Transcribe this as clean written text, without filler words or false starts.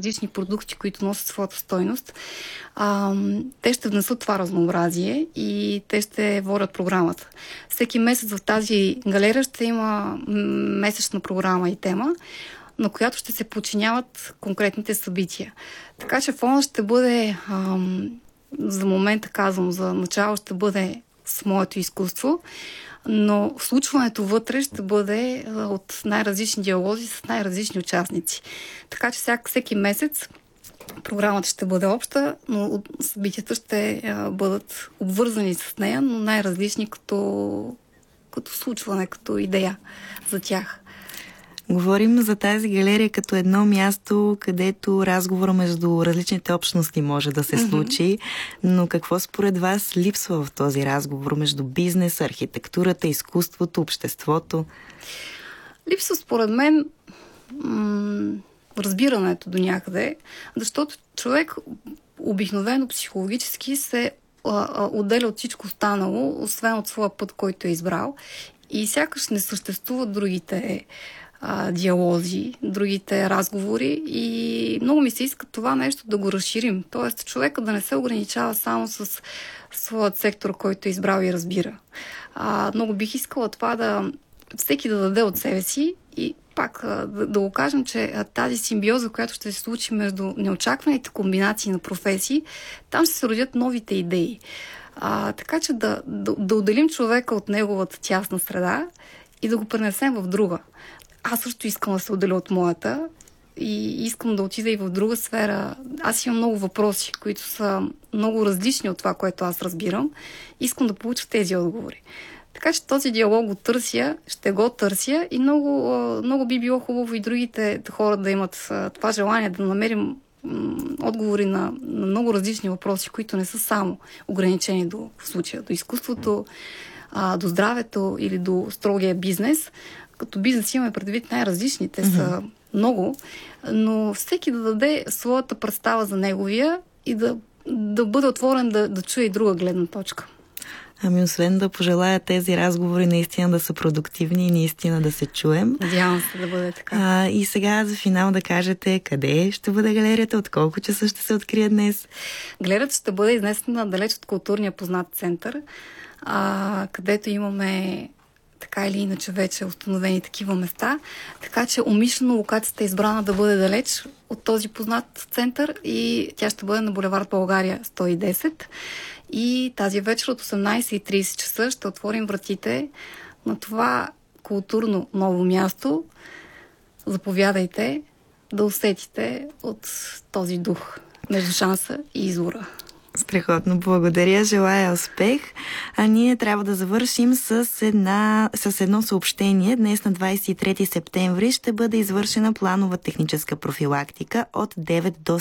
различни продукти, които носят своята стойност, те ще внесат това разнообразие и те ще водят програмата. Всеки месец в тази галерия ще има месечна програма и тема, на която ще се подчиняват конкретните събития. Така че фонът ще бъде, за момента казвам, за начало ще бъде с моето изкуство, но случването вътре ще бъде от най-различни диалози с най-различни участници. Така че всеки месец програмата ще бъде обща, но събитията ще бъдат обвързани с нея, но най-различни като случване, като идея за тях. Говорим за тази галерия като едно място, където разговора между различните общности може да се случи, но какво според вас липсва в този разговор между бизнеса, архитектурата, изкуството, обществото? Липсва според мен разбирането до някъде, защото човек обикновено психологически се отделя от всичко останало, освен от своя път, който е избрал, и сякаш не съществуват другите диалози, другите разговори, и много ми се иска това нещо да го разширим. Тоест, човека да не се ограничава само с своят сектор, който е избрал и разбира. Много бих искала това всеки да даде от себе си и пак да го кажем, че тази симбиоза, която ще се случи между неочакваните комбинации на професии, там ще се родят новите идеи. Така че да отделим човека от неговата тясна среда и да го пренесем в друга. Аз също искам да се отделя от моята и искам да отида и в друга сфера. Аз имам много въпроси, които са много различни от това, което аз разбирам. Искам да получа тези отговори. Така че този диалог го търся, ще го търся и много би било хубаво и другите хора да имат това желание да намерим отговори на много различни въпроси, които не са само ограничени в случая до изкуството, до здравето или до строгия бизнес. Като бизнес имаме предвид най-различните са много, но всеки да даде своята представа за неговия и да бъде отворен да чуе и друга гледна точка. Ами освен да пожелая тези разговори наистина да са продуктивни и наистина да се чуем. Надявам се да бъде така. И сега за финал да кажете къде ще бъде галерията, от колко часа ще се открие днес? Галерията ще бъде изнесена далеч от културния познат център, където имаме така или иначе вече установени такива места. Така че умишлено локацията е избрана да бъде далеч от този познат център и тя ще бъде на булевард България 110. И тази вечер от 18:30 часа ще отворим вратите на това културно ново място. Заповядайте да усетите от този дух между шанса и извора. Страхотно, благодаря, желая успех. А ние трябва да завършим с едно съобщение. Днес на 23 септември ще бъде извършена планова техническа профилактика от 9 до